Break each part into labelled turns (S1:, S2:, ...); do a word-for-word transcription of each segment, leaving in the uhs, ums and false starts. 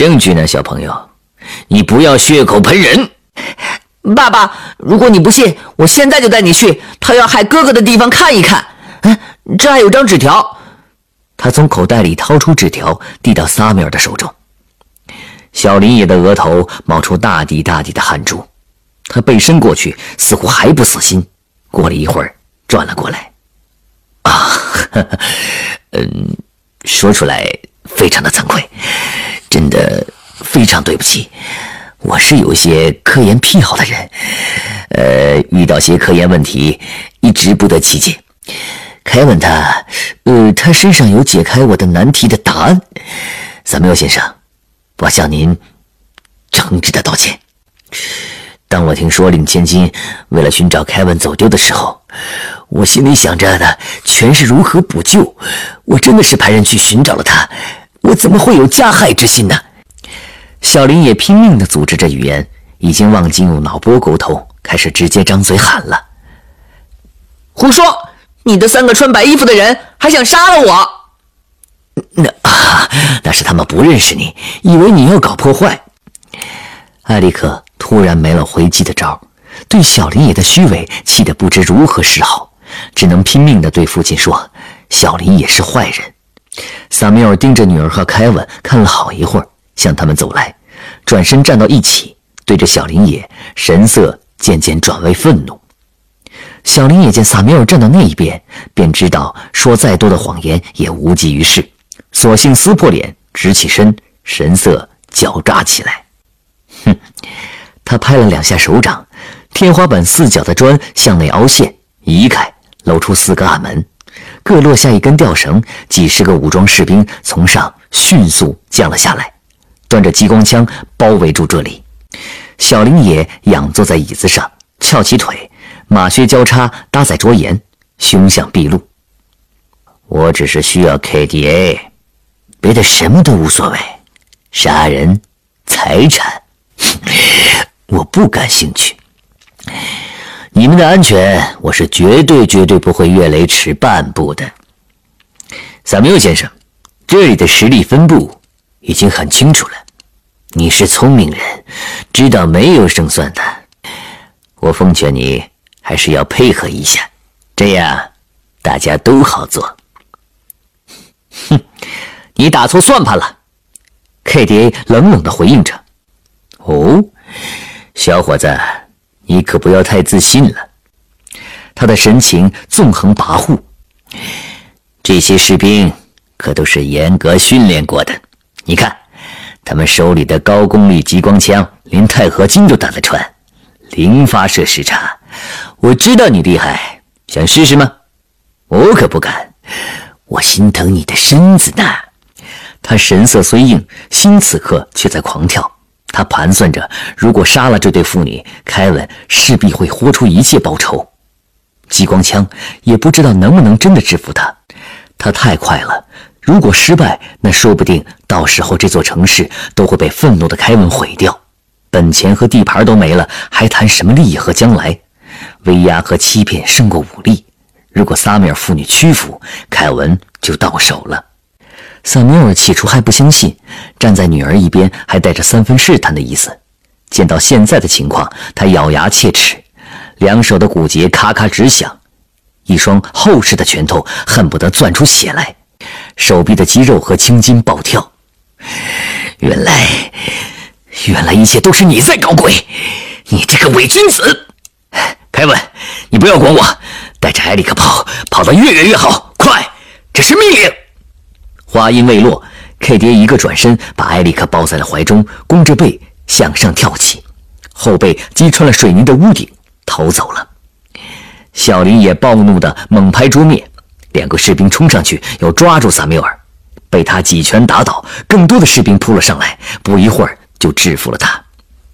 S1: 证据呢，小朋友？你不要血口喷人。
S2: 爸爸，如果你不信，我现在就带你去他要害哥哥的地方看一看。嗯，这还有张纸条。
S1: 他从口袋里掏出纸条，递到萨米尔的手中。小林野的额头冒出大滴大滴的汗珠，他背身过去，似乎还不死心。过了一会儿，转了过来。啊，呵呵嗯，说出来非常的惭愧，真的非常对不起。我是有些科研癖好的人，呃，遇到些科研问题一直不得其解。凯文他，呃，他身上有解开我的难题的答案。萨缪先生，我向您诚挚的道歉。当我听说令千金为了寻找凯文走丢的时候，我心里想着的全是如何补救。我真的是派人去寻找了他，我怎么会有加害之心呢？小林也拼命地组织着语言，已经忘记用脑波沟通，开始直接张嘴喊了：
S2: 胡说！你的三个穿白衣服的人还想杀了我！
S1: 那啊，那是他们不认识你，以为你要搞破坏。艾利克突然没了回击的招，对小林野的虚伪气得不知如何是好，只能拼命地对父亲说：小林野是坏人。萨缪尔盯着女儿和凯文看了好一会儿，向他们走来，转身站到一起，对着小林野，神色渐渐转为愤怒。小林也见萨缪尔站到那一边，便知道说再多的谎言也无济于事，索性撕破脸，直起身，神色狡诈起来。哼，他拍了两下手掌，天花板四角的砖向内凹陷，移开，露出四个暗门，各落下一根吊绳，几十个武装士兵从上迅速降了下来，端着激光枪包围住这里。小林野仰坐在椅子上，翘起腿，马靴交叉搭在桌沿，凶相毕露。我只是需要 K D A， 别的什么都无所谓，杀人、财产，我不感兴趣。你们的安全，我是绝对绝对不会越雷池半步的。萨缪先生，这里的实力分布已经很清楚了。你是聪明人，知道没有胜算的。我奉劝你还是要配合一下，这样大家都好做。哼，你打错算盘了。K D A 冷冷地回应着。哦，小伙子，你可不要太自信了。他的神情纵横跋扈。这些士兵可都是严格训练过的，你看，他们手里的高功率激光枪连钛合金都打得穿，零发射时差。我知道你厉害，想试试吗？我可不敢，我心疼你的身子呢。他神色虽硬，心此刻却在狂跳。他盘算着，如果杀了这对父女，凯文势必会豁出一切报仇。激光枪也不知道能不能真的制服他，他太快了，如果失败，那说不定到时候这座城市都会被愤怒的凯文毁掉，本钱和地盘都没了，还谈什么利益和将来？威压和欺骗胜过武力，如果萨米尔父女屈服，凯文就到手了。萨米尔起初还不相信，站在女儿一边还带着三分试探的意思。见到现在的情况，他咬牙切齿，两手的骨节咔咔直响，一双厚实的拳头恨不得攥出血来，手臂的肌肉和青筋暴跳。原来，原来一切都是你在搞鬼，你这个伪君子！凯文，你不要管我，带着艾利克跑，跑得越远越好，快！这是命令！话音未落 ，K 爹一个转身，把艾利克抱在了怀中，弓着背向上跳起，后背击穿了水泥的屋顶，逃走了。小林也暴怒地猛拍桌面，两个士兵冲上去要抓住萨缪尔，被他几拳打倒，更多的士兵扑了上来，不一会儿就制服了他。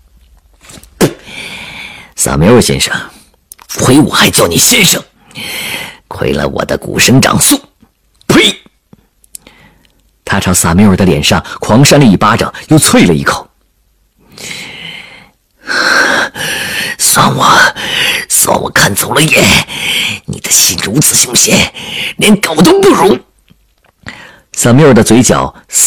S1: 萨缪尔先生，亏我还叫你先生，亏了我的鼓声长速，呸！他朝萨缪尔的脸上狂扇了一巴掌，又啐了一口。算我，算我看走了眼，你的心如此凶险，连狗都不如。萨缪尔的嘴角